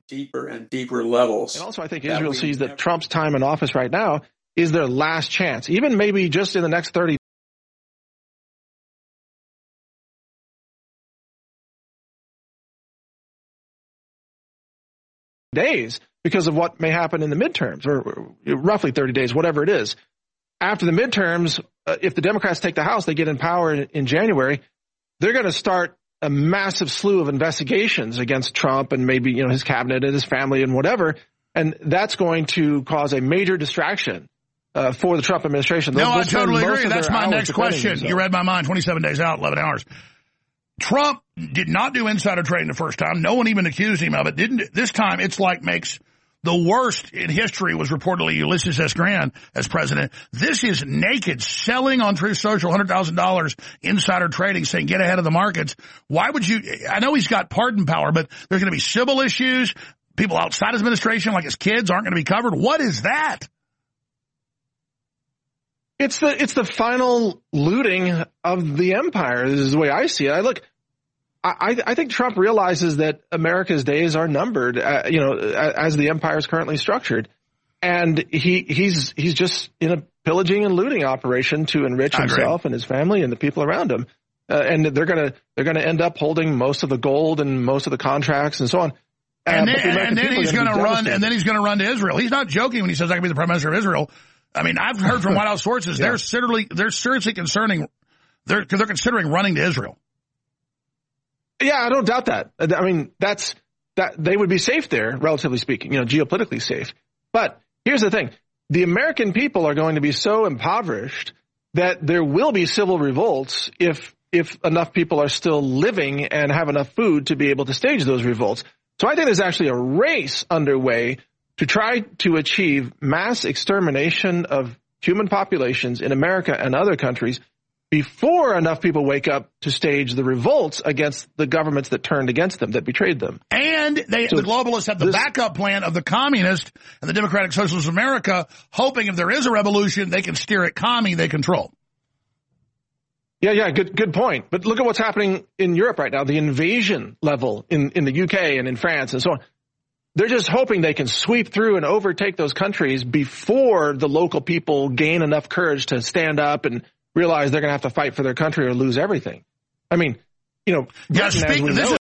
deeper and deeper levels. And also, I think Israel sees that Trump's time in office right now is their last chance, even maybe just in the next 30 days because of what may happen in the midterms, or roughly 30 days, whatever it is. After the midterms, if the Democrats take the House, they get in power in January, they're going to start a massive slew of investigations against Trump and maybe, his cabinet and his family and whatever. And that's going to cause a major distraction for the Trump administration. No, I totally agree. That's my next question. You read my mind, 27 days out, 11 hours. Trump did not do insider trading the first time. No one even accused him of it. This time, it's like makes the worst in history was reportedly Ulysses S. Grant as president. This is naked selling on Truth Social, $100,000 insider trading, saying get ahead of the markets. Why would you? I know he's got pardon power, but there's going to be civil issues. People outside his administration, like his kids, aren't going to be covered. What is that? It's the final looting of the empire. This is the way I see it. I think Trump realizes that America's days are numbered, as the empire is currently structured, and he's just in a pillaging and looting operation to enrich himself and his family and the people around him, and they're gonna end up holding most of the gold and most of the contracts and so on. And then he's going to run. And then he's going to run to Israel. He's not joking when he says I can be the prime minister of Israel. I mean, I've heard from White House sources they're seriously considering running to Israel. Yeah, I don't doubt that. I mean, that they would be safe there, relatively speaking, geopolitically safe. But here's the thing. The American people are going to be so impoverished that there will be civil revolts if enough people are still living and have enough food to be able to stage those revolts. So I think there's actually a race underway to try to achieve mass extermination of human populations in America and other countries before enough people wake up to stage the revolts against the governments that turned against them, that betrayed them. And the globalists have the backup plan of the communists and the Democratic Socialists of America, hoping if there is a revolution, they can steer it commie they control. Yeah, good point. But look at what's happening in Europe right now, the invasion level in the UK and in France and so on. They're just hoping they can sweep through and overtake those countries before the local people gain enough courage to stand up and realize they're going to have to fight for their country or lose everything. I mean, this